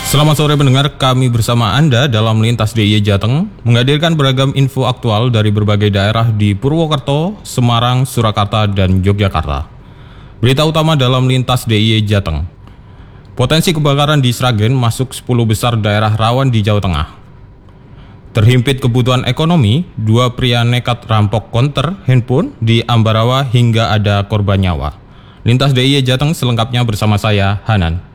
Selamat sore pendengar, kami bersama Anda dalam Lintas DIY Jateng menghadirkan beragam info aktual dari berbagai daerah di Purwokerto, Semarang, Surakarta, dan Yogyakarta. Berita utama dalam Lintas DIY Jateng. Potensi kebakaran di Sragen masuk 10 besar daerah rawan di Jawa Tengah. Terhimpit kebutuhan ekonomi, 2 pria nekat rampok konter handphone di Ambarawa hingga ada korban nyawa. Lintas DIY Jateng selengkapnya bersama saya, Hanan.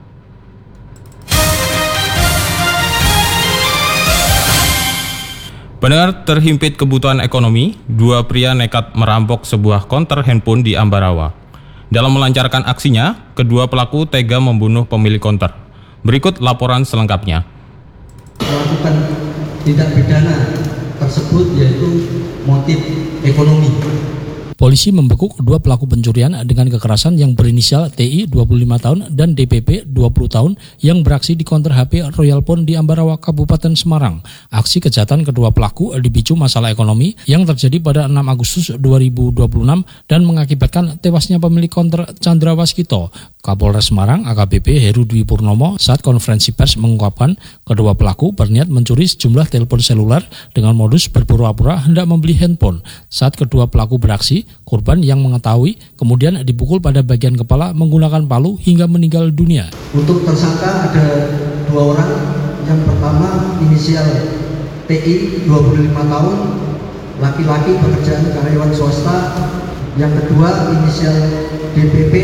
Pendengar, terhimpit kebutuhan ekonomi, 2 pria nekat merampok sebuah konter handphone di Ambarawa. Dalam melancarkan aksinya, kedua pelaku tega membunuh pemilik konter. Berikut laporan selengkapnya. Melakukan tindak pidana tersebut yaitu motif ekonomi. Polisi membekuk 2 pelaku pencurian dengan kekerasan yang berinisial TI 25 tahun dan DPP 20 tahun yang beraksi di konter HP Royal Phone di Ambarawa, Kabupaten Semarang. Aksi kejahatan kedua pelaku dipicu masalah ekonomi yang terjadi pada 6 Agustus 2026 dan mengakibatkan tewasnya pemilik konter Chandra Waskito. Kapolres Semarang AKBP Heru Dwi Purnomo saat konferensi pers mengungkapkan kedua pelaku berniat mencuri sejumlah telepon seluler dengan modus berpura-pura hendak membeli handphone. Saat kedua pelaku beraksi, korban yang mengetahui kemudian dipukul pada bagian kepala menggunakan palu hingga meninggal dunia. Untuk tersangka ada 2 orang. Yang pertama inisial TI 25 tahun, laki-laki pekerjaan karyawan swasta. Yang kedua inisial DPP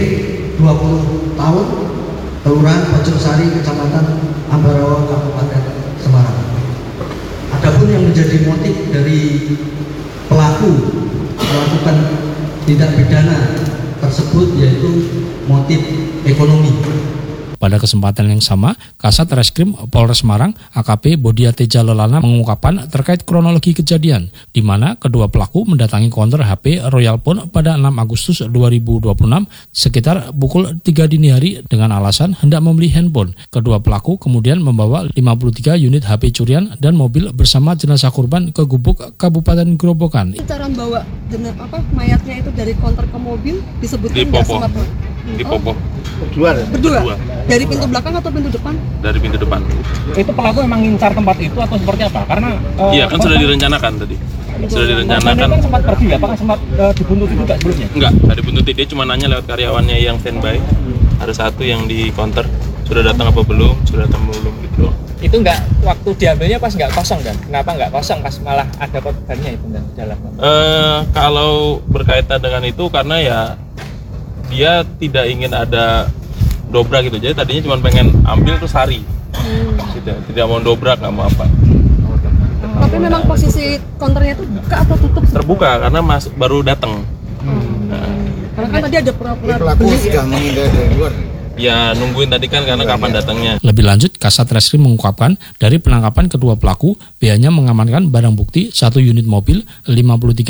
20 tahun, Kelurahan Pojoksari, Kecamatan Ambarawa, Kabupaten Semarang. Adapun yang menjadi motif dari pelaku melakukan tindak pidana tersebut yaitu motif ekonomi. Pada kesempatan yang sama, Kasat Reskrim Polres Semarang AKP Bodia Teja Lelana mengungkapkan terkait kronologi kejadian, di mana kedua pelaku mendatangi konter HP Royal Phone pada 6 Agustus 2026 sekitar pukul 3 dini hari dengan alasan hendak membeli handphone. Kedua pelaku kemudian membawa 53 unit HP curian dan mobil bersama jenazah korban ke Gubuk, Kabupaten Grobogan. Cara membawa mayatnya itu dari konter ke mobil disebutkan nggak sama di Popo. Berdua. Dari pintu belakang atau pintu depan? Dari pintu depan. Itu pelaku memang ngincar tempat itu atau seperti apa? Karena iya kan sudah direncanakan tadi. Sudah direncanakan. Kan sempat pergi ya? Apakah sempat dibuntuti juga sebelumnya? Enggak dibuntuti, dia cuma nanya lewat karyawannya yang standby. Ada 1 yang di counter. Sudah datang apa belum? Sudah datang belum gitu. Itu enggak, waktu diambilnya pas enggak kosong kan? Kenapa enggak kosong pas malah ada korbannya itu di dalam? Kalau berkaitan dengan itu karena ya dia tidak ingin ada dobrak gitu, jadi tadinya cuma pengen ambil terus lari, tidak mau dobrak, nggak mau apa. Tapi memang posisi konternya itu buka atau tutup? Terbuka karena baru datang. Karena kan tadi ada pura-pura pelaku sudah menghindari dari luar. Ya nungguin tadi kan karena kapan datangnya. Lebih lanjut, Kasat Reskrim mengungkapkan dari penangkapan kedua pelaku, pihaknya mengamankan barang bukti 1 unit mobil, 53